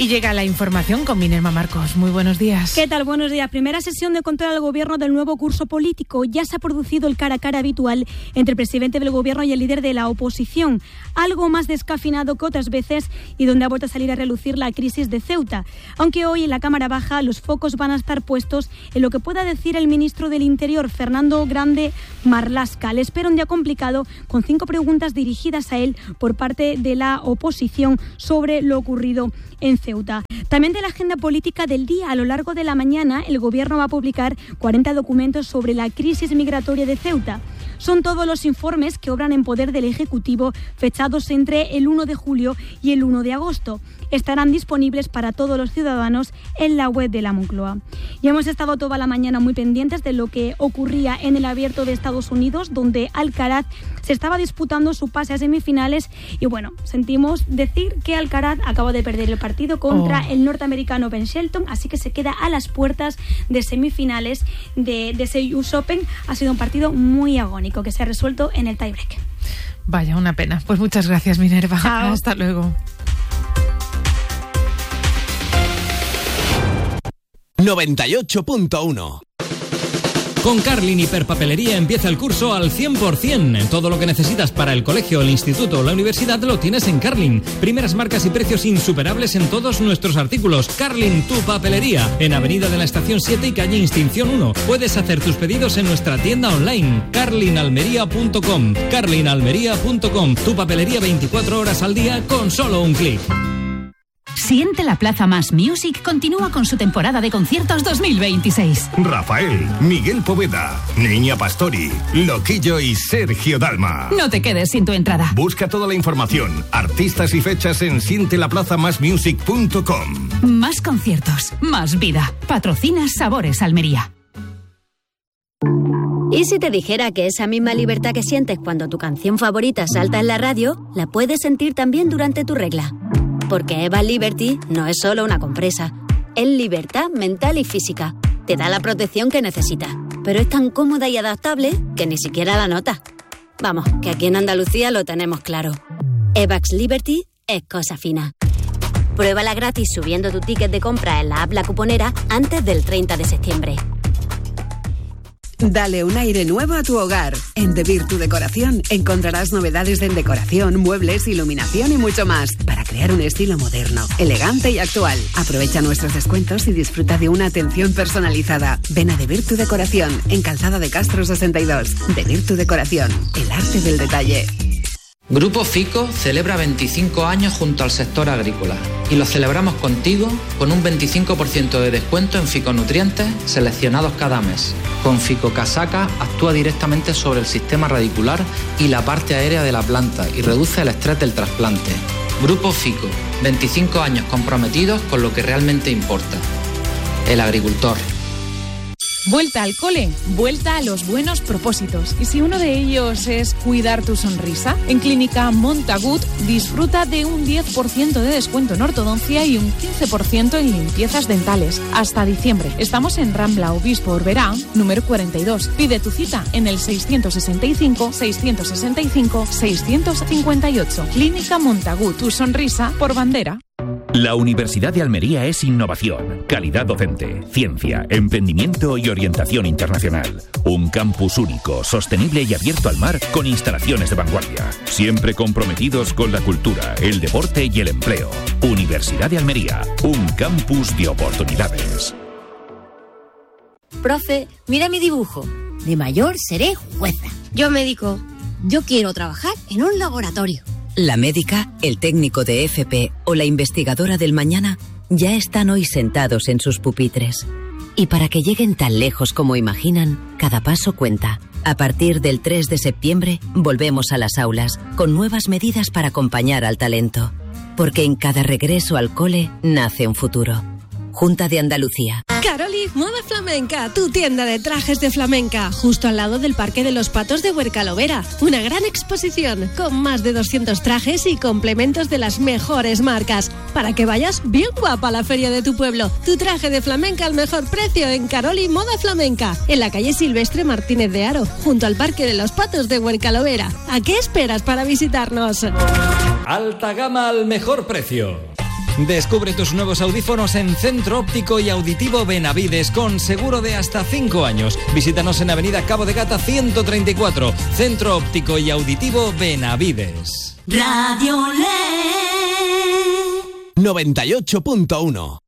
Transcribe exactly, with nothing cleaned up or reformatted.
Y llega la información con Minerva Marcos. Muy buenos días. ¿Qué tal? Buenos días. Primera sesión de control al gobierno del nuevo curso político. Ya se ha producido el cara a cara habitual entre el presidente del gobierno y el líder de la oposición. Algo más descafeinado que otras veces y donde ha vuelto a salir a relucir la crisis de Ceuta. Aunque hoy en la Cámara Baja los focos van a estar puestos en lo que pueda decir el ministro del Interior, Fernando Grande Marlaska. Le espera un día complicado con cinco preguntas dirigidas a él por parte de la oposición sobre lo ocurrido en Ceuta. También de la agenda política del día. A lo largo de la mañana, el Gobierno va a publicar cuarenta documentos sobre la crisis migratoria de Ceuta. Son todos los informes que obran en poder del Ejecutivo, fechados entre el uno de julio y el uno de agosto. Estarán disponibles para todos los ciudadanos en la web de la Moncloa. Y hemos estado toda la mañana muy pendientes de lo que ocurría en el Abierto de Estados Unidos, donde Alcaraz se estaba disputando su pase a semifinales. Y bueno, sentimos decir que Alcaraz acaba de perder el partido contra oh. el norteamericano Ben Shelton, así que se queda a las puertas de semifinales de, de ese U S Open. Ha sido un partido muy agónico que se ha resuelto en el tiebreak. Vaya, una pena. Pues muchas gracias, Minerva. Chao. Hasta luego. noventa y ocho punto uno. Con Carlin Hiperpapelería empieza el curso al cien por ciento. Todo lo que necesitas para el colegio, el instituto o la universidad lo tienes en Carlin. Primeras marcas y precios insuperables en todos nuestros artículos. Carlin, tu papelería. En Avenida de la Estación siete y calle Extinción uno. Puedes hacer tus pedidos en nuestra tienda online. carlin almería punto com. carlin almería punto com. Tu papelería veinticuatro horas al día con solo un clic. Siente la Plaza Más Music continúa con su temporada de conciertos dos mil veintiséis. Rafael, Miguel Poveda, Niña Pastori, Loquillo y Sergio Dalma. No te quedes sin tu entrada. Busca toda la información, artistas y fechas en siente la plaza más music punto com. Más conciertos, más vida. Patrocina Sabores Almería. ¿Y si te dijera que esa misma libertad que sientes cuando tu canción favorita salta en la radio, la puedes sentir también durante tu regla? Porque Eva Liberty no es solo una compresa, es libertad mental y física. Te da la protección que necesitas, pero es tan cómoda y adaptable que ni siquiera la notas. Vamos, que aquí en Andalucía lo tenemos claro. Evax Liberty es cosa fina. Pruébala gratis subiendo tu ticket de compra en la app La Cuponera antes del treinta de septiembre. Dale un aire nuevo a tu hogar. En De Virtu Decoración encontrarás novedades en decoración, muebles, iluminación y mucho más para crear un estilo moderno, elegante y actual. Aprovecha nuestros descuentos y disfruta de una atención personalizada. Ven a De Virtu Decoración en Calzada de Castro sesenta y dos. De Virtu Decoración, el arte del detalle. Grupo Fico celebra veinticinco años junto al sector agrícola y lo celebramos contigo con un veinticinco por ciento de descuento en ficonutrientes seleccionados cada mes. Con Fico Casaca actúa directamente sobre el sistema radicular y la parte aérea de la planta y reduce el estrés del trasplante. Grupo Fico, veinticinco años comprometidos con lo que realmente importa, el agricultor. Vuelta al cole, vuelta a los buenos propósitos. Y si uno de ellos es cuidar tu sonrisa, en Clínica Montagut disfruta de un diez por ciento de descuento en ortodoncia y un quince por ciento en limpiezas dentales. Hasta diciembre. Estamos en Rambla Obispo Orberá, número cuarenta y dos. Pide tu cita en el seiscientos sesenta y cinco, seiscientos sesenta y cinco, seiscientos cincuenta y ocho. Clínica Montagut, tu sonrisa por bandera. La Universidad de Almería es innovación, calidad docente, ciencia, emprendimiento y orientación internacional. Un campus único, sostenible y abierto al mar con instalaciones de vanguardia. Siempre comprometidos con la cultura, el deporte y el empleo. Universidad de Almería, un campus de oportunidades. Profe, mira mi dibujo. De mayor seré jueza. Yo médico. Yo quiero trabajar en un laboratorio. La médica, el técnico de F P o la investigadora del mañana ya están hoy sentados en sus pupitres. Y para que lleguen tan lejos como imaginan, cada paso cuenta. A partir del tres de septiembre, volvemos a las aulas, con nuevas medidas para acompañar al talento. Porque en cada regreso al cole nace un futuro. Junta de Andalucía. Caroli Moda Flamenca, tu tienda de trajes de flamenca, justo al lado del Parque de los Patos de Huercalovera. Una gran exposición con más de doscientos trajes y complementos de las mejores marcas, para que vayas bien guapa a la feria de tu pueblo. Tu traje de flamenca al mejor precio en Caroli Moda Flamenca, en la calle Silvestre Martínez de Haro, junto al Parque de los Patos de Huercalovera. ¿A qué esperas para visitarnos? Alta gama al mejor precio. Descubre tus nuevos audífonos en Centro Óptico y Auditivo Benavides con seguro de hasta cinco años. Visítanos en Avenida Cabo de Gata ciento treinta y cuatro, Centro Óptico y Auditivo Benavides. Radio Ley noventa y ocho punto uno.